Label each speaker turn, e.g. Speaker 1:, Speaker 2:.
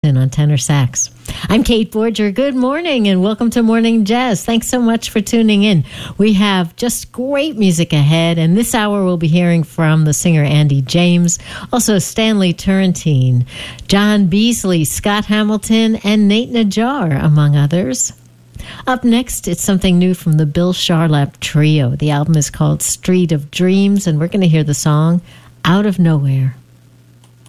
Speaker 1: on tenor sax. I'm Kate Borger. Good morning and welcome to Morning Jazz. Thanks so much for tuning in. We have just great music ahead, and this hour we'll be hearing from the singer Andy James, also Stanley Turrentine, John Beasley, Scott Hamilton, and Nate Najjar, among others. Up next, it's something new from the Bill Charlap Trio. The album is called Street of Dreams, and we're going to hear the song Out of Nowhere.